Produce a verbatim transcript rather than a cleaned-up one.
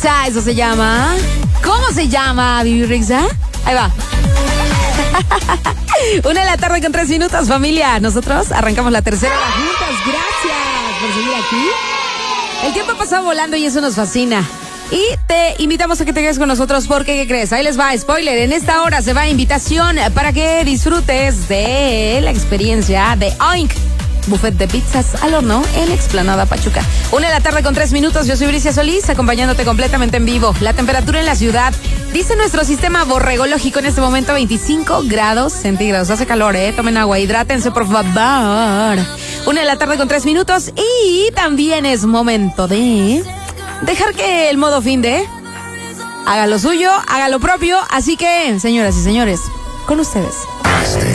Rixa, eso se llama. ¿Cómo se llama, Vivi Rixa? Ahí va. Una de la tarde con tres minutos, familia. Nosotros arrancamos la tercera hora juntas. Gracias por seguir aquí. El tiempo ha pasado volando y eso nos fascina. Y te invitamos a que te quedes con nosotros porque, ¿qué crees? Ahí les va, spoiler, en esta hora se va invitación para que disfrutes de la experiencia de Oink, buffet de pizzas al horno en Explanada Pachuca. Una de la tarde con tres minutos, yo soy Bricia Solís, acompañándote completamente en vivo. La temperatura en la ciudad, dice nuestro sistema borregológico en este momento veinticinco grados centígrados. Hace calor, ¿eh? Tomen agua, hidrátense, por favor. Una de la tarde con tres minutos y también es momento de dejar que el modo fin de haga lo suyo, haga lo propio. Así que, señoras y señores, con ustedes